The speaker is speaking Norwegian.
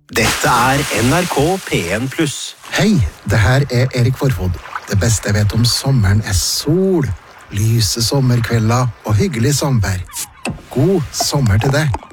Dette NRK P1+. Hei, det her Erik Forfod. Det beste jeg vet om sommeren sol, lyse sommerkvelder og hyggelig samvær. God sommer til deg.